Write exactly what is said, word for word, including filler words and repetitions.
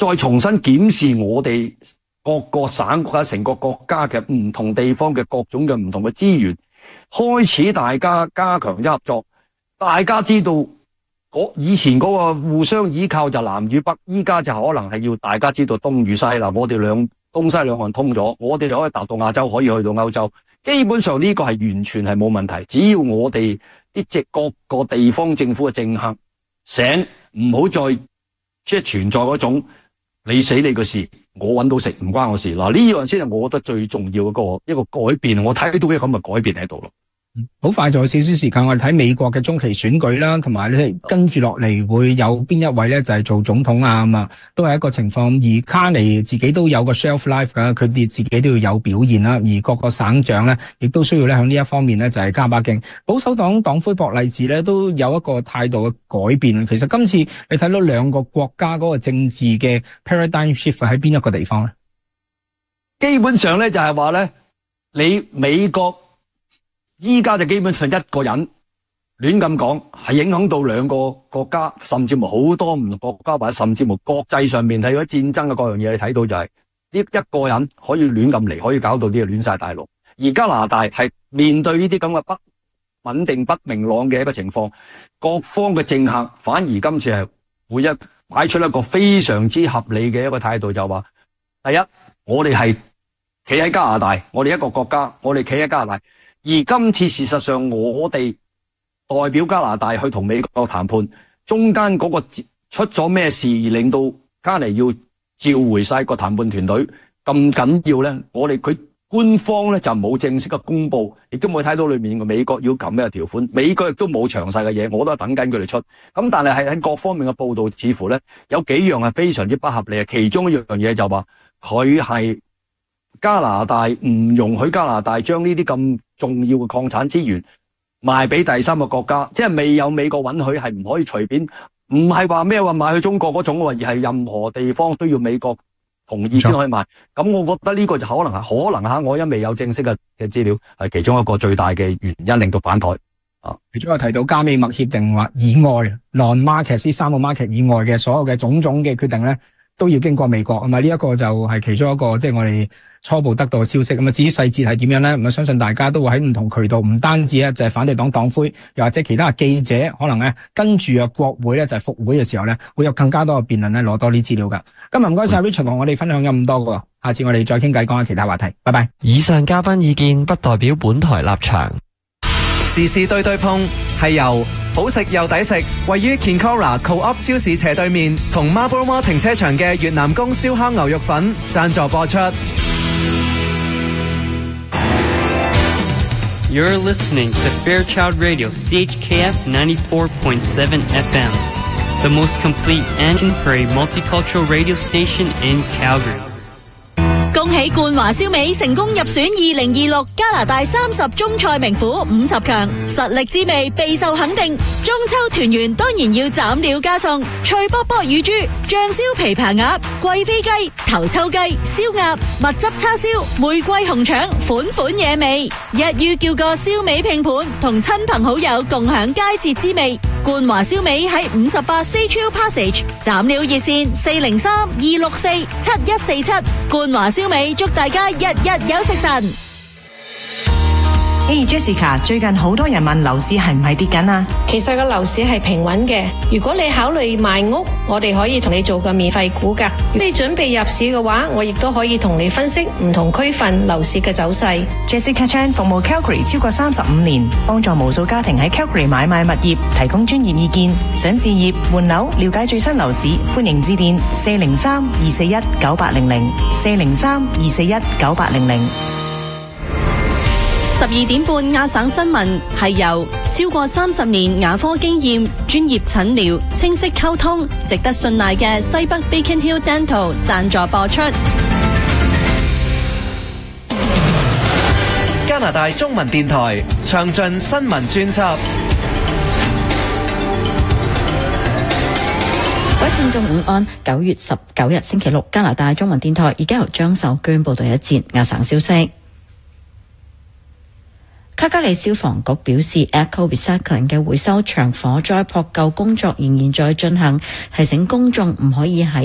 再重新檢視我哋各個省或者成個國家嘅唔同地方嘅各種嘅唔同嘅資源，開始大家加強合作。大家知道，以前嗰個互相依靠就南與北，依家就可能係要大家知道東與西啦。我哋兩東西兩岸通咗，我哋就可以達到亞洲，可以去到歐洲。基本上呢個係完全係冇問題，只要我哋啲即各個地方政府嘅政客醒，唔好再即係存在嗰種你死你個事，我揾到食唔關我事。嗱，呢樣先係我覺得最重要嘅一個一個改變，我睇到嘅咁嘅改變喺度咯。 好快仲有少少時間，我哋睇美國嘅中期選舉啦，同埋咧跟住落嚟會有邊一位咧就係做總統啊咁啊，都係一個情況。而卡尼自己都有個 shelf life 噶，佢哋自己都要有表現啦。而各個省長咧，亦都需要咧喺呢一方面咧就係加把勁。保守黨黨魁博勵治咧都有一個態度嘅改變。其實今次你睇到兩個國家嗰個政治嘅 paradigm shift 喺邊一個地方咧？ 基本上咧就係話咧，你美國。依家就基本上一個人亂咁講，係影響到兩個國家，甚至乎好多唔同國家，或者甚至乎國際上面睇咗戰爭嘅各樣嘢，你睇到就係呢一個人可以亂咁嚟，可以搞到啲嘢亂晒大陸。而加拿大係面對呢啲咁嘅不穩定、不明朗嘅一個情況，各方嘅政客反而今次係會一擺出一個非常之合理嘅一個態度，就話第一，我哋係企喺加拿大，我哋一個國家，我哋企喺加拿大。而今次事實上，我哋代表加拿大去同美國談判，中間嗰個出咗咩事，而令到卡尼要召回晒個談判團隊咁緊要咧？我哋佢官方咧就冇正式嘅公布，亦都冇睇到裏面嘅美國要咁嘅條款，美國亦都冇詳細嘅嘢，我都係等緊佢哋出。咁但係係喺各方面嘅報道，似乎咧有幾樣係非常之不合理嘅。其中一樣嘢就話佢係。加拿大唔容許加拿大將呢啲咁重要嘅礦產資源賣俾第三個國家，即係未有美國允許，係唔可以隨便，唔係話咩話賣去中國嗰種，而係任何地方都要美國同意先可以賣。咁我覺得呢個就可能係可能吓，我因為有正式嘅嘅資料，係其中一個最大嘅原因令到反台。啊， 其中有提到加美默協定或以外 non-market 呢三個 market 以外嘅所有嘅種種嘅決定咧，都要經過美國。咁啊，呢一個就係其中一個，即係我哋初步得到嘅消息。咁啊，至於細節係點樣咧？咁啊，相信大家都會喺唔同渠道，唔單止咧就係反對黨黨魁，又或者其他嘅記者，可能咧跟住啊國會咧就係復會嘅時候咧，會有更加多嘅辯論咧，攞多啲資料噶。今日唔該晒 Richard 同我哋分享咗咁多噶，下次我哋再傾偈，講下其他話題。拜拜。 以上嘉賓意見不代表本台立場。 時事對對碰係由好食又抵食，位於 Kinkora Co-op 超市斜對面同 Marlborough Mall 停車場嘅越南宮燒烤牛肉粉贊助播出。 You're listening to Fairchild Radio C H K F ninety-four point seven F M, the most complete and contemporary multicultural radio station in Calgary. 恭喜冠華燒味成功入選二零二六加拿大三十中菜名府五十強，實力之味備受肯定。中秋團圓當然要斬料加餸，脆卜卜乳豬、醬燒琵琶鴨、貴妃雞、頭抽雞、燒鴨、蜜汁叉燒、玫瑰紅腸，款款惹味。一於叫個燒味拼盤，同親朋好友共享佳節之味。冠華燒味喺五十八 Central Passage， 斬料熱線四零三二六四七一四七。冠華燒味祝大家日日有食神。 Hey Jessica， 最近好多人問樓市係唔係跌緊啊？ 其實個樓市係平穩嘅。如果你考慮賣屋，我哋可以同你做個免費估價。如果你準備入市嘅話，我亦都可以同你分析唔同區份樓市嘅走勢。 Jessica Chan 服務 Calgary 超過三十五年，幫助無數家庭喺 Calgary 買賣物業，提供專業意見。想置業換樓，了解最新樓市，歡迎致電四零三二四一九八零零四零三二四一九八零零。 十二點半亞省新聞係由超過三十年牙科經驗、專業診療、清晰溝通、值得信賴嘅西北 Beacon Hill Dental 贊助播出。 加拿大中文電台詳盡新聞專輯。 各位聽眾午安，九月十九日星期六，加拿大中文電台而家由張秀娟報道一節亞省消息。卡加里消防局表示 Eco Recycling 嘅回收場火災撲救工作仍然在進行，提醒公眾唔可以喺